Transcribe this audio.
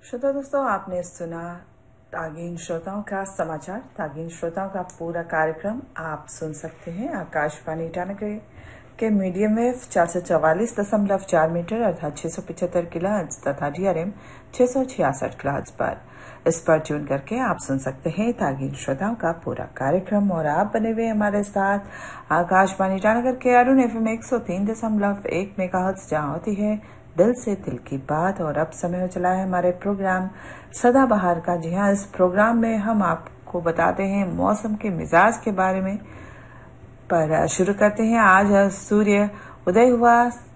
श्रोता दोस्तों, आपने सुना तागीन श्रोताओं का समाचार। तागीन श्रोताओं का पूरा कार्यक्रम आप सुन सकते हैं आकाशवाणी ईटानगर के मीडियम वेव 444.4 मीटर अर्थात 675 किलोहर्ट्ज तथा DRM 666 किलोहर्ट्ज पर। इस पर ट्यून करके आप सुन सकते हैं तागीन श्रोताओं का पूरा कार्यक्रम। और आप बने हुए हमारे साथ आकाशवाणी ईटानगर के अरुण FM 103.1 मेगाहर्ट्ज, जहां होती है दिल से दिल की बात। और अब समय हो चला है हमारे प्रोग्राम सदाबहार का। जी हाँ, इस प्रोग्राम में हम आपको बताते हैं मौसम के मिजाज के बारे में। पर शुरू करते हैं। आज सूर्य उदय हुआ